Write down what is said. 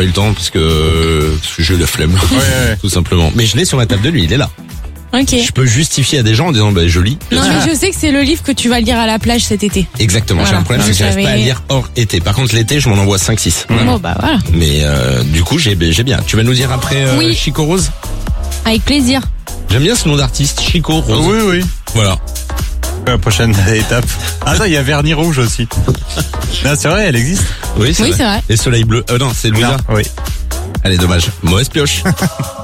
pas eu le temps parce que j'ai eu la flemme, tout simplement. Mais je l'ai sur ma table de nuit, il est là. Ok. Je peux justifier à des gens en disant je lis. Non mais je sais que c'est le livre que tu vas lire à la plage cet été. Exactement, Voilà. j'ai un problème, c'est que j'arrive pas à lire hors été. Par contre l'été, je m'en envoie 5-6. Bon bah voilà. Mais du coup, j'ai bien. Tu vas nous dire après Oui. Chico Rose? Avec plaisir. J'aime bien ce nom d'artiste, Chico Rose. Oui. Voilà. La prochaine étape. Ah non, il y a Vernis Rouge aussi. Non, c'est vrai, elle existe. Oui, c'est Oui, vrai. c'est vrai. Et Soleil Bleu. Non, c'est Louisa. Non, oui. Allez, dommage. Mauvaise pioche.